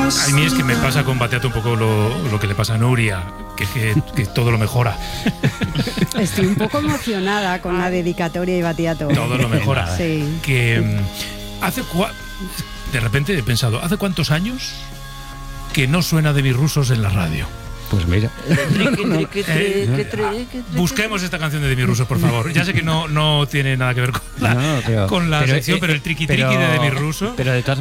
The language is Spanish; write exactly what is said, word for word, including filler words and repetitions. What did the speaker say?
A mí es que me pasa con Battiato un poco lo, lo que le pasa a Nuria, que, que, que todo lo mejora. Estoy un poco emocionada con la dedicatoria y Battiato. Todo lo mejora. Sí. Que hace cua- de repente he pensado, ¿hace cuántos años que no suena de Demisrusos en la radio? Pues mira. Eh, busquemos esta canción de Demisrusos, por favor. Ya sé que no, no tiene nada que ver con la, No, pero- con la pero, sección, eh, pero el triqui triqui pero- de Demisrusos. Pero de todas